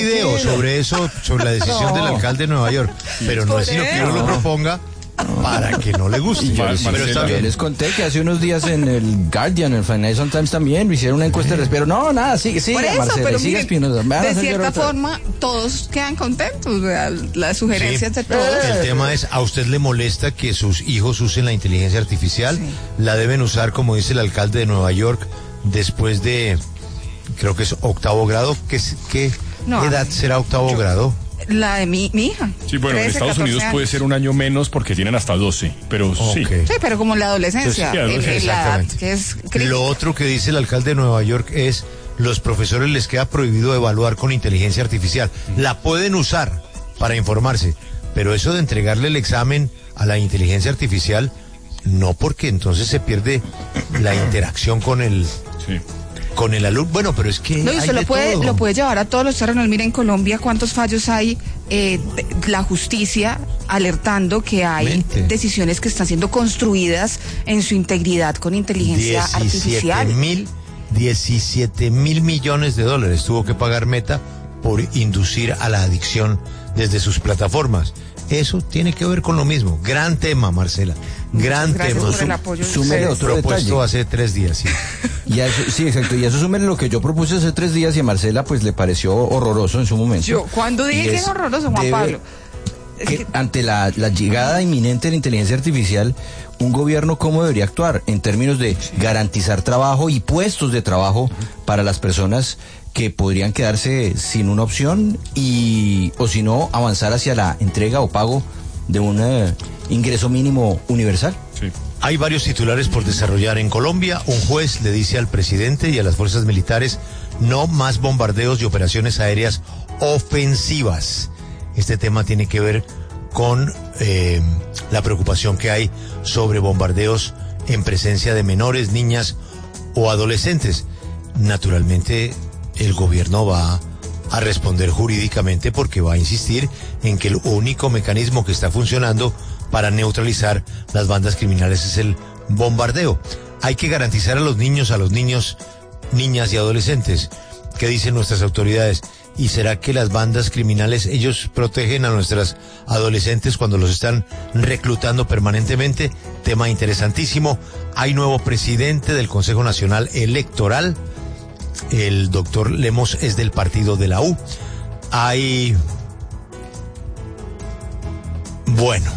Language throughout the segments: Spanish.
video sobre eso, sobre la decisión del alcalde de Nueva York, pero no es sino que uno lo proponga para que no le guste. Yo les conté que hace unos días en el Guardian, en el Financial Times también, hicieron una encuesta de respeto. No, nada, sigue, por eso, Marcela, pero sigue miren, Espinosa. de cierta forma, todos quedan contentos, las sugerencias de todos. El tema es, ¿a usted le molesta que sus hijos usen la inteligencia artificial? Sí. La deben usar, como dice el alcalde de Nueva York, después de, creo que es octavo grado. ¿Qué edad será octavo grado? La de mi hija. Sí, bueno, 13, en Estados Unidos puede ser un año menos porque tienen hasta 12, pero sí. Sí, pero como la adolescencia. Exactamente. La edad, que es lo otro que dice el alcalde de Nueva York es, los profesores les queda prohibido evaluar con inteligencia artificial. La pueden usar para informarse, pero eso de entregarle el examen a la inteligencia artificial, no, porque entonces se pierde la interacción con el... Sí. Con el alumno, bueno, pero es que no, y usted lo puede llevar a todos los terrenos. Mira en Colombia cuántos fallos hay, la justicia alertando que hay decisiones que están siendo construidas en su integridad con inteligencia artificial. 17 mil millones de dólares tuvo que pagar Meta por inducir a la adicción desde sus plataformas. Eso tiene que ver con lo mismo. Gran tema, Marcela. Gran tema. Por el apoyo. Súmele otro propuesto hace 3 días, sí. Y eso, sí, exacto. Y eso súmele lo que yo propuse hace 3 días y a Marcela pues le pareció horroroso en su momento. Yo, ¿cuándo dije que es horroroso, Juan Pablo? Que ante la llegada inminente de la inteligencia artificial, un gobierno cómo debería actuar en términos de garantizar trabajo y puestos de trabajo para las personas que podrían quedarse sin una opción o si no, avanzar hacia la entrega o pago de un ingreso mínimo universal. Sí. Hay varios titulares por desarrollar en Colombia. Un juez le dice al presidente y a las fuerzas militares, no más bombardeos y operaciones aéreas ofensivas. Este tema tiene que ver con la preocupación que hay sobre bombardeos en presencia de menores, niñas o adolescentes. Naturalmente, el gobierno va a responder jurídicamente porque va a insistir en que el único mecanismo que está funcionando para neutralizar las bandas criminales es el bombardeo. Hay que garantizar a los niños, niñas y adolescentes. ¿Qué dicen nuestras autoridades? ¿Y será que las bandas criminales, ellos protegen a nuestras adolescentes cuando los están reclutando permanentemente? Tema interesantísimo. Hay nuevo presidente del Consejo Nacional Electoral. El doctor Lemos es del partido de la U. Bueno,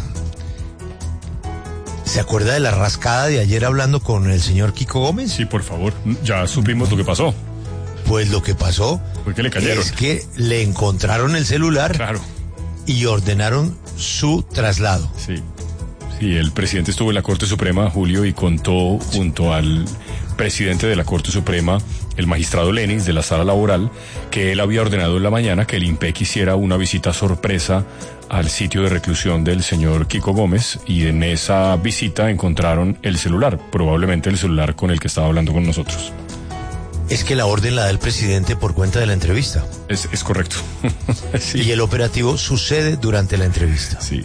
¿se acuerda de la rascada de ayer hablando con el señor Kiko Gómez? Sí, por favor, ya supimos lo que pasó. Pues lo que pasó fue que le cayeron. Es que le encontraron el celular, claro, y ordenaron su traslado. Sí, el presidente estuvo en la Corte Suprema, Julio, y contó junto al presidente de la Corte Suprema, el magistrado Lenis, de la Sala Laboral, que él había ordenado en la mañana que el INPEC hiciera una visita sorpresa al sitio de reclusión del señor Kiko Gómez, y en esa visita encontraron el celular, probablemente el celular con el que estaba hablando con nosotros. Es que la orden la da el presidente por cuenta de la entrevista. Es correcto. Sí. Y el operativo sucede durante la entrevista. Sí.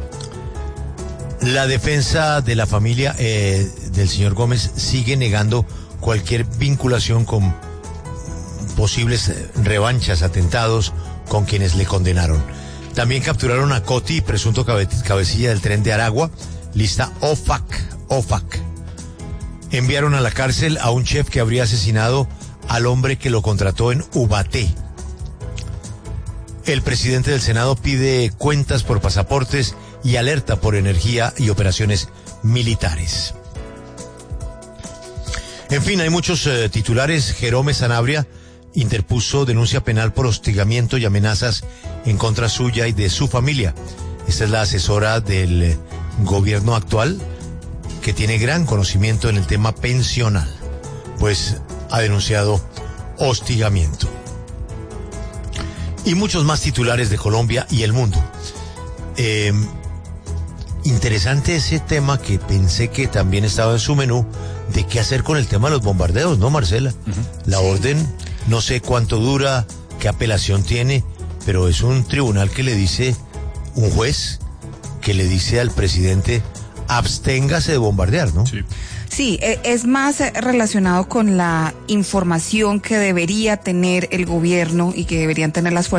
La defensa de la familia del señor Gómez sigue negando cualquier vinculación con posibles revanchas, atentados con quienes le condenaron. También capturaron a Coti, presunto cabecilla del tren de Aragua, lista OFAC. Enviaron a la cárcel a un chef que habría asesinado al hombre que lo contrató en Ubaté. El presidente del Senado pide cuentas por pasaportes y alerta por energía y operaciones militares. En fin, hay muchos titulares. Jerome Sanabria interpuso denuncia penal por hostigamiento y amenazas en contra suya y de su familia. Esta es la asesora del gobierno actual, que tiene gran conocimiento en el tema pensional, pues ha denunciado hostigamiento. Y muchos más titulares de Colombia y el mundo. Interesante ese tema que pensé que también estaba en su menú, de qué hacer con el tema de los bombardeos, ¿no, Marcela? La orden, no sé cuánto dura, qué apelación tiene, pero es un tribunal que le dice, un juez, que le dice al presidente, absténgase de bombardear, ¿no? Sí, es más relacionado con la información que debería tener el gobierno y que deberían tener las fuerzas